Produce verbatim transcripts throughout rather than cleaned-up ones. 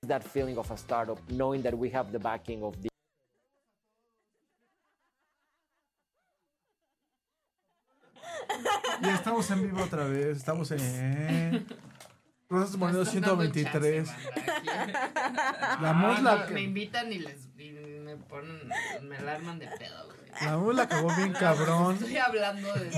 that feeling of a startup, knowing that we have the backing of the Ya estamos en vivo otra vez, estamos en Rosas Monedas ciento veintitrés. La musla no, me invitan y les y me ponen, me la arman de pedo, güey. La musla acabó bien cabrón. Estoy hablando de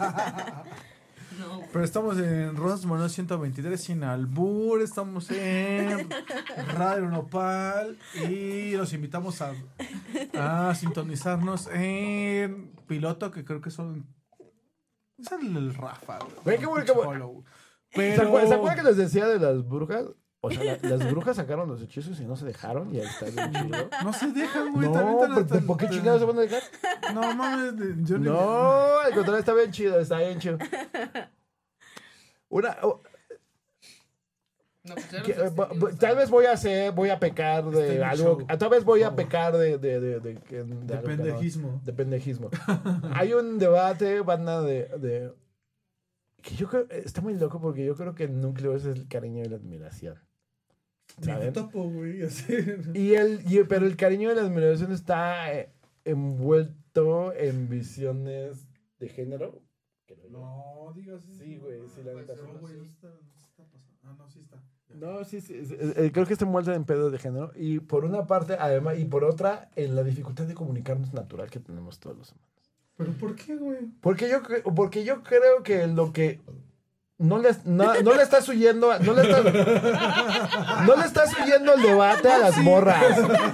no, pero estamos en Rosas Monedas ciento veintitrés sin albur, estamos en Radio Nopal y los invitamos a, a sintonizarnos en Piloto, que creo que son es el, el Rafa, güey. Qué bueno, qué bueno. Pero... ¿Se acuerdan, ¿Se acuerdan que les decía de las brujas? O sea, la, las brujas sacaron los hechizos y no se dejaron y ahí está bien chido. No se dejan, güey. No, ¿por, hasta, ¿por qué chingados se van a dejar? No, mames, yo no. No, al contrario, está bien chido, está bien chido. Una... Oh, no, pues que, eh, tal vez voy a hacer, voy a pecar de este algo, show. Tal vez voy a pecar de de de, de, de, de, de pendejismo. No, de pendejismo. Hay un debate, banda de, de que yo creo está muy loco porque yo creo que el núcleo es el cariño y la admiración. ¿Saben? Topo, güey, así. Y el y, pero el cariño y la admiración está eh, envuelto en visiones de género. No, digas sí, güey, sí la neta. No, güey, no está, no está pasando. Ah, no, sí está. No, sí, sí, sí, sí, creo que está envuelta en pedos de género y por una parte, además, y por otra, en la dificultad de comunicarnos natural que tenemos todos los humanos. ¿Pero por qué, güey? Porque yo, porque yo creo que lo que no le, no, no le estás huyendo, no le estás, no le estás huyendo el debate a las sí. morras.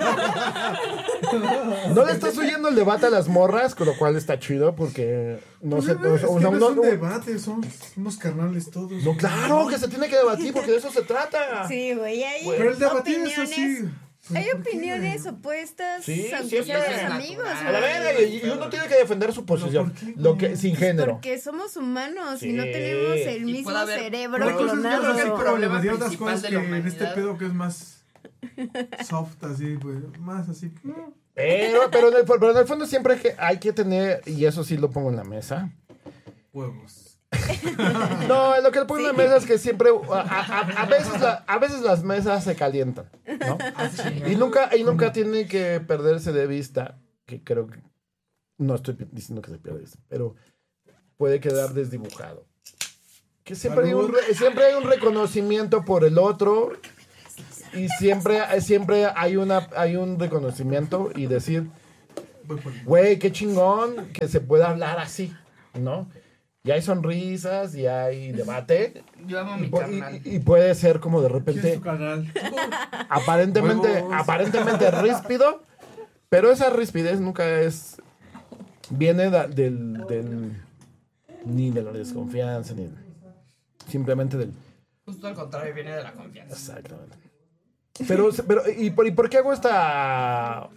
No le estás huyendo el debate a las morras, con lo cual está chido porque no pues sé. No, es o, que no, no no es un debate, son unos carnales todos. No, claro que se tiene que debatir porque de eso se trata. Sí, güey, hay pero el debatir es así. Hay opiniones qué, opuestas, sí, aunque sean amigos. A la verga, y uno tiene que defender su posición, qué, lo que sin género. Porque somos humanos sí. y no tenemos el y mismo haber, cerebro clonado. Yo creo que el problema de otras cosas que en este pedo que es más soft, así, pues, más así. Pero, pero, en el, pero en el fondo siempre hay que, hay que tener, y eso sí lo pongo en la mesa. Huevos. No, lo que le pongo sí. en la mesa es que siempre, a, a, a, veces la, a veces las mesas se calientan, ¿no? Y nunca, y nunca tiene que perderse de vista, que creo que, no estoy diciendo que se pierda de vista, pero puede quedar desdibujado. Que siempre hay, un, siempre hay un reconocimiento por el otro y siempre, siempre hay, una, hay un reconocimiento y decir, güey, qué chingón que se pueda hablar así, ¿no? Y hay sonrisas y hay debate. Yo amo mi y, canal. Y, y puede ser como de repente. ¿Qué es tu canal? Aparentemente, aparentemente ríspido, pero esa rispidez nunca es. Viene da, del, del. Ni de la desconfianza, ni. Simplemente del. Justo al contrario, viene de la confianza. Exactamente. Pero, pero ¿y, por, ¿y por qué hago esta.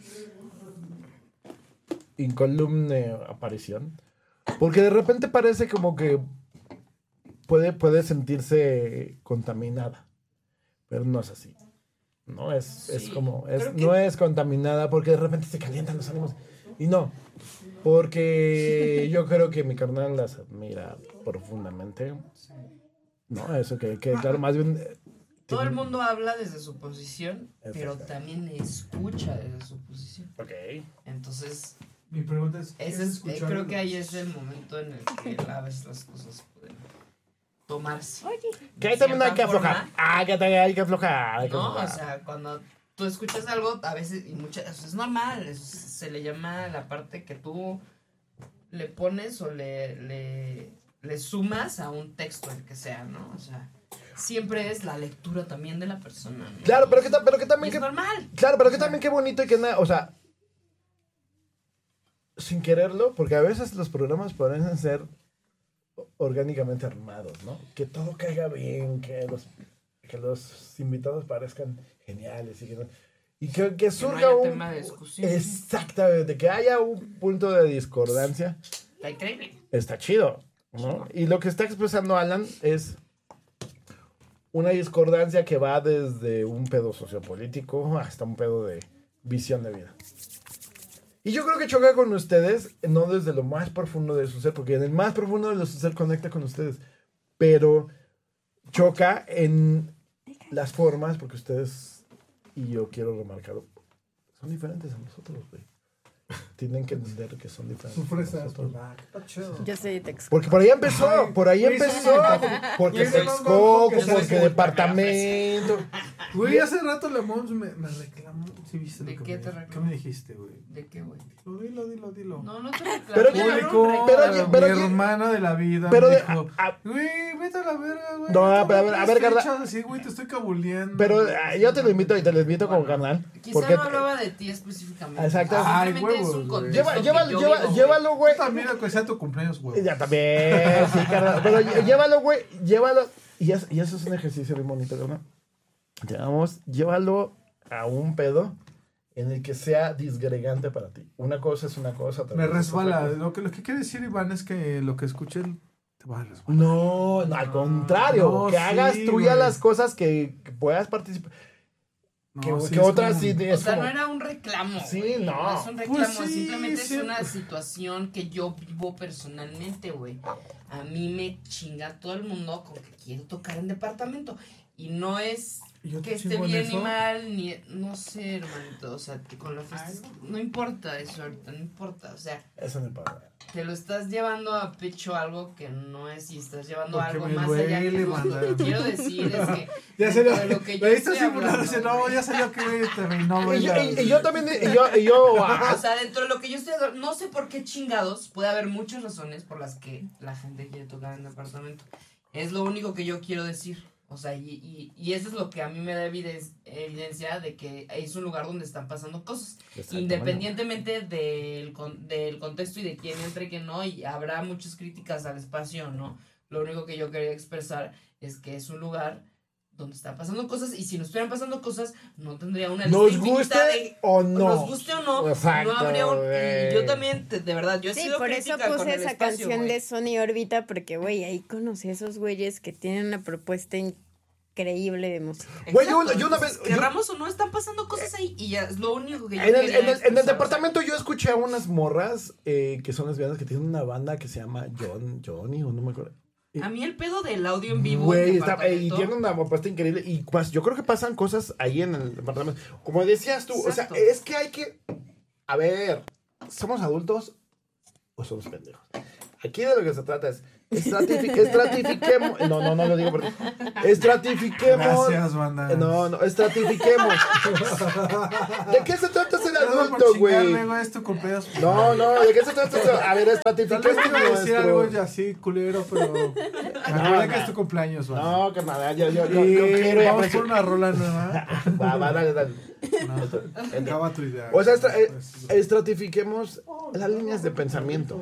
Incolumne aparición? Porque de repente parece como que puede, puede sentirse contaminada. Pero no es así. No es, sí, es como. Es, que... No es contaminada porque de repente se calientan los ánimos. Y no. Porque yo creo que mi carnal las admira profundamente. No, eso que, que claro, más bien. Todo el mundo habla desde su posición, pero también escucha desde su posición. Ok. Entonces. Mi pregunta es, Ese es eh, creo que ahí es el momento en el que a veces las cosas pueden tomarse. Oye, que ahí también hay que aflojar. Ah, que hay que aflojar. Hay que no, aflojar. O sea, cuando tú escuchas algo, a veces, y muchas, es normal, es, se le llama la parte que tú le pones o le, le, le sumas a un texto, el que sea, ¿no? O sea, siempre es la lectura también de la persona, ¿no? Claro, pero que, pero que también... Es que, normal. Claro, pero que o sea, también qué bonito y que nada, o sea... Sin quererlo, porque a veces los programas parecen ser orgánicamente armados, ¿no? Que todo caiga bien, que los, que los invitados parezcan geniales y que, y que, que surja que no haya un tema de discusión. Exactamente, que haya un punto de discordancia. Está increíble. Está chido, ¿no? Y lo que está expresando Alan es una discordancia que va desde un pedo sociopolítico hasta un pedo de visión de vida. Y yo creo que choca con ustedes, no desde lo más profundo de su ser, porque en el más profundo de su ser conecta con ustedes, pero choca en las formas, porque ustedes y yo quiero remarcarlo, son diferentes a nosotros, güey. Tienen que entender que son diferentes. Su fresa a es nosotros. black. Está chido. Yo soy de Texas. Porque por ahí empezó, por ahí Güey, empezó. Porque Güey, Texcoco, yo soy porque como departamento. Güey, hace rato la Mons me, me reclamó. ¿Sí viste lo ¿De que qué me, te reclamó? ¿Qué me dijiste, güey? ¿De qué, güey? Dilo, dilo, dilo, dilo. No, no te Pero reclamo. yo- Público, pero- pero- mi hermana de la vida Pero me de- dijo, a- a- güey, vete a la verga, güey. No, Toma pero a ver, a tres ver, Carla. fechas así, güey, te estoy cabuleando. Pero ah, yo te lo invito y te lo invito como canal. Quizá Porque no hablaba de ti específicamente. Exacto. Ay, Simplemente es huevos, un güey. contexto Lleva- que lleva- yo lleva- vivo, llévalo, güey. también, aunque sea tu cumpleaños, güey. Ya también, sí, Carla. Pero lle- llévalo, güey, llévalo. Y, es- y eso es un ejercicio bien bonito, ¿no? Llevamos, llévalo a un pedo en el que sea disgregante para ti. Una cosa es una cosa. otra Me cosa es otra resbala. cosa. Lo que, lo que quiere decir Iván es que lo que escuchen te va a resbalar. No, no, al contrario. No, que hagas sí, tuya güey. las cosas que, que puedas participar. No, que sí, que es otras como- sí. O Es sea, como- no era un reclamo. Sí, güey. no. es un reclamo, Pues sí, simplemente sí. es una situación que yo vivo personalmente, güey. A mí me chinga todo el mundo con que quiero tocar en departamento. Y no es ¿Y yo te que esté chingo en bien eso? ni mal, ni. No sé, hermanito. O sea, que con la fiesta. es que no importa eso ahorita, no importa. O sea, Eso no importa. te lo estás llevando a pecho algo que no es y estás llevando Porque algo me más allá que duele, justo. banda. Lo que quiero decir es que. Ya se dentro lo, de lo que yo lo viste estoy simular, hablando, dice, no, güey. ya salió que terminó, Y güey. yo, la- y- y yo también. Y yo, y yo ah, O sea, dentro de lo que yo estoy hablando, no sé por qué chingados, puede haber muchas razones por las que la gente quiere tocar en departamento. Es lo único que yo quiero decir. O sea, y, y, y eso es lo que a mí me da eviden- evidencia de que es un lugar donde están pasando cosas. Exactamente. Independientemente del, con- del contexto y de quién entre y quién no, y habrá muchas críticas al espacio, ¿no? Lo único que yo quería expresar es que es un lugar donde están pasando cosas y si no estuvieran pasando cosas, no tendría una lista Nos infinita guste de... o no. Nos guste o no, Exacto, no habría un... güey. Y yo también, te- de verdad, yo he Sí, sido por eso crítica con puse el esa espacio, canción güey. de Sony Órbita, porque, güey, ahí conocí a esos güeyes que tienen una propuesta increíble de música. Güey, yo- Exacto, yo una entonces, vez- yo- Querramos o no, están pasando cosas ahí y ya es lo único que yo En el, quería en, el, en el expresar. departamento yo escuché a unas morras eh, que son lesbianas que tienen una banda que se llama John, Johnny o no me acuerdo. A mí el pedo del audio en vivo Güey, en está- eh, y departamento- tienen una propuesta increíble y pues, yo creo que pasan cosas ahí en el departamento. Como decías tú, Exacto. o sea, es que hay que... A ver, ¿somos adultos o somos pendejos? Aquí de lo que se trata es estratifi- estratifiquemos... No, no, no lo digo porque... Estratifiquemos... Gracias, banda. No, no, estratifiquemos. ¿De qué se trata ser Perdón por adulto, chingarme, güey? güey, es tu cumpleaños. No, no, ¿de qué se trata ser? A ver, Tal vez estratifiquemos te iba a decir algo nuestro... ya así, culero, pero... Me acordé que es tu cumpleaños, güey. No, que nada, yo, yo, yo, Y yo quiero y vamos aprecio. por una rola nueva. Va, va, dale, dale. No, acaba tu idea. O sea, estra- eh, Pues, estratifiquemos las líneas de pensamiento.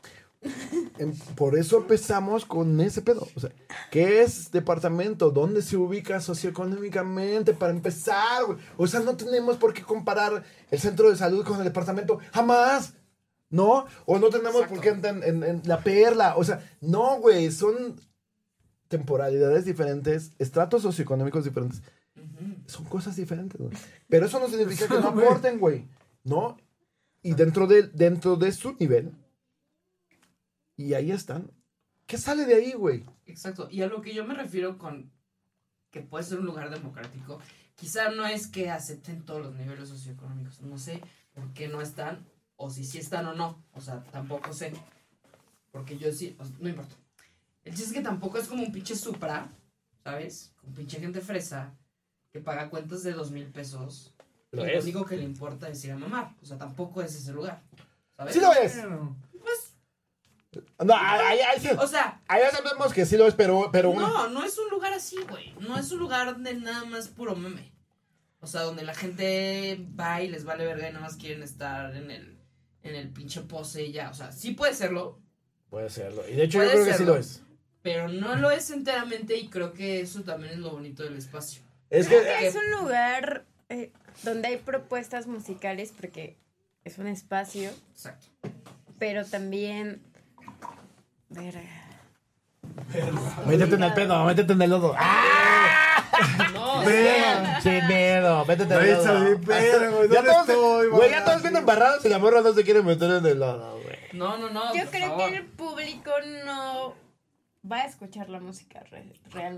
Em, Por eso empezamos con ese pedo. O sea, ¿qué es departamento? ¿Dónde se ubica socioeconómicamente? Para empezar, güey. O sea, no tenemos por qué comparar el centro de salud con el departamento. Jamás. ¿No? O no tenemos por qué en, en- en la perla. O sea, no, güey. Son temporalidades diferentes, estratos socioeconómicos diferentes. Son cosas diferentes, güey. Pero eso no significa que no Güey. aporten, güey. ¿No? Y dentro de, dentro de su nivel. Y ahí están. ¿Qué sale de ahí, güey? Exacto, y a lo que yo me refiero con que puede ser un lugar democrático, quizá no es que acepten todos los niveles socioeconómicos, no sé por qué no están, o si sí están o no, o sea, tampoco sé, porque yo sí, o sea, no importa. El chiste es que tampoco es como un pinche Supra, ¿sabes? Un pinche gente fresa que paga cuentas de dos mil pesos y Lo lo es. único que le importa es ir a mamar, o sea, tampoco es ese lugar, ¿sabes? Sí lo es. Pero- Pues, No, ahí, ahí sí. o sea, Ahí ya sabemos que sí lo es, pero... pero no, no es un lugar así, güey. No es un lugar de nada más puro meme. O sea, donde la gente va y les vale verga y nada más quieren estar en el, en el pinche pose y ya. O sea, sí puede serlo, Puede serlo. Y de hecho Puede yo creo que sí serlo. lo es. pero no lo es enteramente y creo que eso también es lo bonito del espacio. Es Creo que... que es un lugar eh, donde hay propuestas musicales porque es un espacio, Exacto. pero también... Verga. Métete en el pedo, métete en el lodo. ¡Ah! No, o Ve. sea, Sin miedo, métete en Ahí el está lodo. bien, pero, güey, Ya ¿dónde todos, estoy, güey, ya banda? todos vienen embarrados y la morra no se quiere meter en el lodo, güey. no, no, no. Yo por creo favor. que el público no va a escuchar la música re- realmente.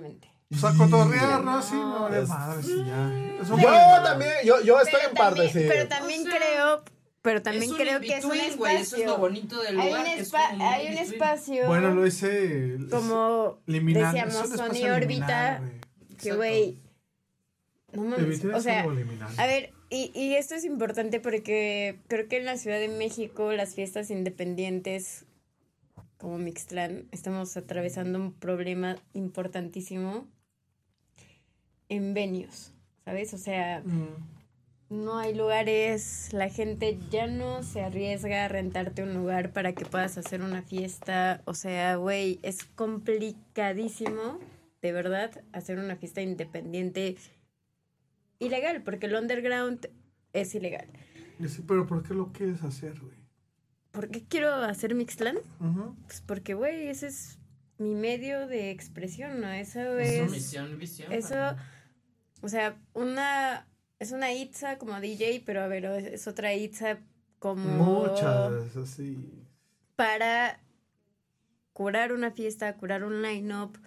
O sea, cotorrear, ¿no? Sí, no vale madre, sí, ya. Eso Yo vale. también, yo, yo estoy Pero en parte, también- sí. Pero también O sea, creo, pero también es un creo que es un in-between, güey, espacio. eso es lo bonito del hay lugar. un, que es espa- como hay un in-between. espacio Bueno, lo hice. como liminal. decíamos, Es un espacio Sony órbita, liminal, güey. que Exacto. güey, no mames, Evitar o es sea, algo liminal. a ver, y, y esto es importante porque creo que en la Ciudad de México las fiestas independientes como Mixtlán estamos atravesando un problema importantísimo en venues, ¿sabes? O sea, Mm. no hay lugares, la gente ya no se arriesga a rentarte un lugar para que puedas hacer una fiesta. O sea, güey, es complicadísimo, de verdad, hacer una fiesta independiente ilegal, porque el underground es ilegal. Y sí, pero ¿por qué lo quieres hacer, güey? ¿Por qué quiero hacer Mixtlán? Ujú. Pues porque, güey, ese es mi medio de expresión, ¿no? Eso Es es... su misión, visión. Eso, o sea, una es una Itza como D J, pero a ver, es, es otra Itza como Muchas, así. para curar una fiesta, curar un line-up,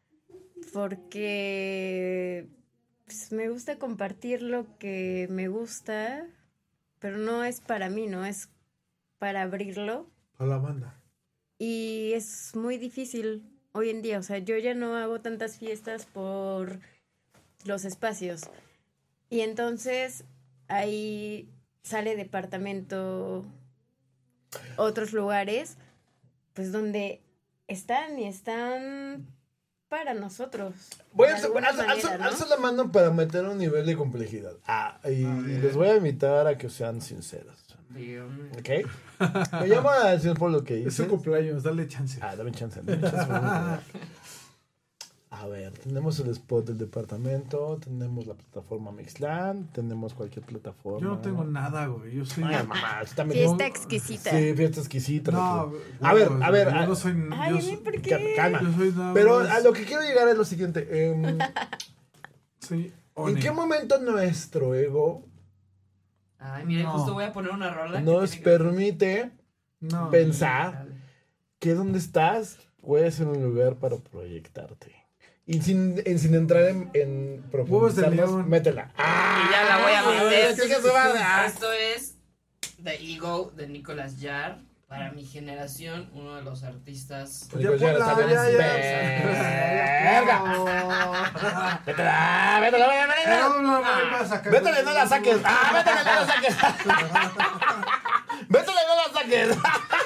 porque pues, me gusta compartir lo que me gusta, pero no es para mí, no es para abrirlo. A la banda. Y es muy difícil hoy en día. O sea, yo ya no hago tantas fiestas por los espacios. Y entonces ahí sale departamento, otros lugares, pues donde están y están para nosotros. Voy de a alguna alzo, manera, alzo- ¿no? alzo la mano para meter un nivel de complejidad. Ah, y, y les voy a invitar a que sean sinceros. Dígame. ¿Ok? Me llama la atención por lo que Es dices. su cumpleaños, dale chance. Ah, dame chance. Dame chance por favor. A ver, tenemos el spot del departamento, tenemos la plataforma Mixland, tenemos cualquier plataforma. Yo no tengo nada, güey. Yo soy. Ay, mamá, tú también. Fiesta exquisita. Sí, fiesta exquisita. No, loco. güey, a ver, güey, a ver. Yo a- no soy. Ay, yo ¿a mí soy- por ca- qué? calma. Yo soy nada Pero más- a lo que quiero llegar es lo siguiente. em, Soy ¿En One. qué momento nuestro ego Ay, mira, No. justo voy a poner una rola. que nos tiene que- permite No. pensar que donde estás puede ser un lugar para proyectarte? Y sin, en- sin entrar en, en Huevos de profundizarnos, león. métela. Y ya la voy a Ah, meter. chica su madre. Ah. Esto es The Ego de Nicolas Jarre. Para mi generación, uno de los artistas. Ya Nico, ya ponla, está bien. ya, ya. Verga. No. Métela, métela, métela, métela. No, no, no, no, vas a sacar- Métele, no la saques. Ah, métele, no la saques. Métele, no la saques.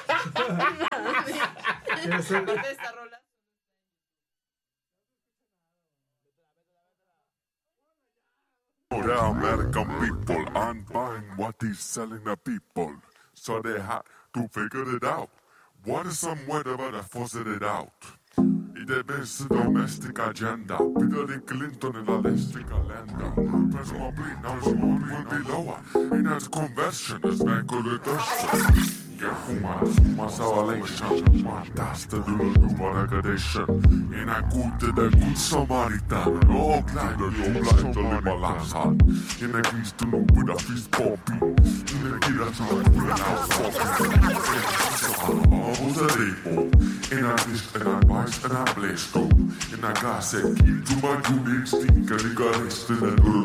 ¿Quieres ser- Aparte de esta rola. The American people aren't buying what he's selling the people. So they had to figure it out. What is some way to better force it out? Y debe ser domestic agenda. Hillary Clinton en la lista calenda. Presumably, now she will be lower. In that conversion is manipulation. Get human, human salvation. That's the human aggregation. In a good to the good Samaritan. Oh, glad that you're blind to live a last hand. In a feast to look with a fist pumping. In a kid that's not with an out fucking. Oh, who's a label? In a dish, and a vice, and a blaze go. In a glass, a key to my good instinct. And you got it still a little